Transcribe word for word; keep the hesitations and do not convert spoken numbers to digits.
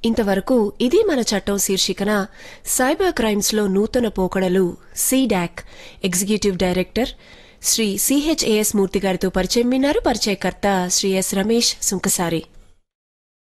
ఇంతవరకు ఇది మన చట్టం శీర్షికన సైబర్ క్రైమ్స్ లో నూతన పోకడలు సీడాక్ ఎగ్జిక్యూటివ్ డైరెక్టర్ శ్రీ సిహెచ్ఏఎస్ మూర్తి గారితో పరిచయం విన్నారు. పరిచయకర్త శ్రీ ఎస్ రమేష్ సుంకసారి.